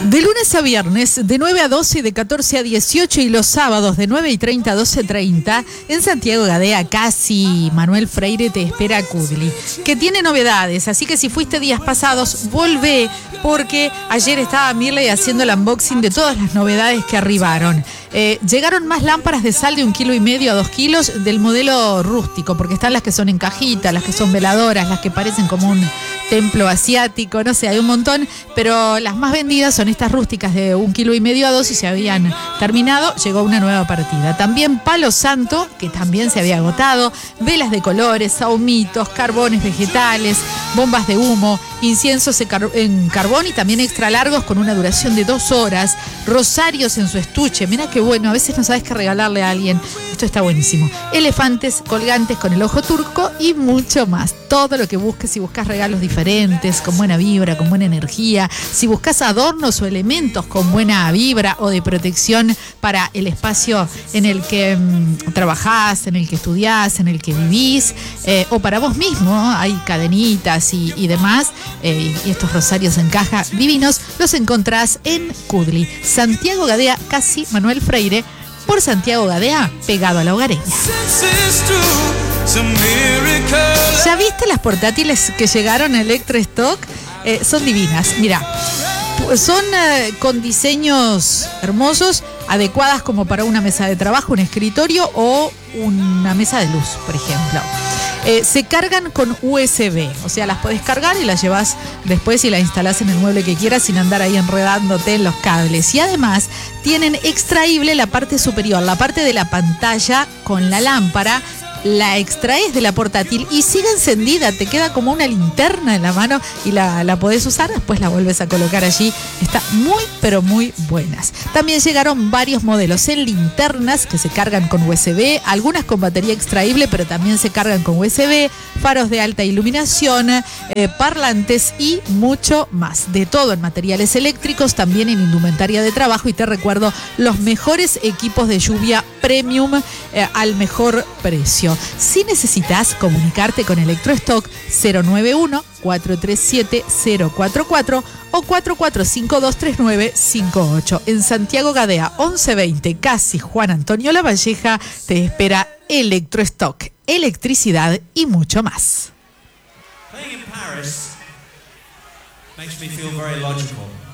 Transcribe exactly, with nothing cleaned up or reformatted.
De lunes a viernes, de nueve a doce y de catorce a dieciocho, y los sábados de nueve y treinta a doce y treinta, en Santiago Gadea, casi Manuel Freire, te espera Kudli, que tiene novedades. Así que si fuiste días pasados, volvé, porque ayer estaba Mirley haciendo el unboxing de todas las novedades que arribaron. Eh, llegaron más lámparas de sal de un kilo y medio a dos kilos del modelo rústico, porque están las que son en cajita, las que son veladoras, las que parecen como un templo asiático, no sé, hay un montón, pero las más vendidas son estas rústicas de un kilo y medio a dos, y se habían terminado. Llegó una nueva partida. También palo santo, que también se había agotado, velas de colores, sahumitos, carbones vegetales, bombas de humo, inciensos en carbón y también extra largos con una duración de dos horas, rosarios en su estuche. Mirá qué bueno, a veces no sabes qué regalarle a alguien. Esto está buenísimo. Elefantes, colgantes con el ojo turco y mucho más. Todo lo que busques, si buscas regalos diferentes, con buena vibra, con buena energía, si buscas adornos o elementos con buena vibra o de protección para el espacio en el que mmm, trabajás, en el que estudiás, en el que vivís, eh, o para vos mismo, hay cadenitas y, y demás, eh, y estos rosarios en caja divinos, los encontrás en Kudli, Santiago Gadea, casi Manuel Freire, por Santiago Gadea, pegado a la hogareña. ¿Ya viste las portátiles que llegaron a Electrostock? Eh, son divinas, mira, son eh, con diseños hermosos, adecuadas como para una mesa de trabajo, un escritorio o una mesa de luz, por ejemplo. Eh, se cargan con U S B, o sea, las podés cargar y las llevas después y las instalás en el mueble que quieras sin andar ahí enredándote en los cables. Y además tienen extraíble la parte superior, la parte de la pantalla con la lámpara. La extraes de la portátil y sigue encendida, te queda como una linterna en la mano y la, la podés usar, después la vuelves a colocar allí. Está muy, pero muy buenas. También llegaron varios modelos en linternas que se cargan con U S B, algunas con batería extraíble, pero también se cargan con U S B, faros de alta iluminación, eh, parlantes y mucho más. De todo en materiales eléctricos, también en indumentaria de trabajo, y te recuerdo, los mejores equipos de lluvia premium eh, al mejor precio. Si necesitas comunicarte con Electrostock, cero nueve uno, cuatro tres siete, cero cuatro cuatro o cuatro cuatro cinco, dos tres nueve, cinco ocho. En Santiago Gadea, once veinte, casi Juan Antonio Lavalleja, te espera Electrostock, electricidad y mucho más. Playing in Paris makes me feel very logical.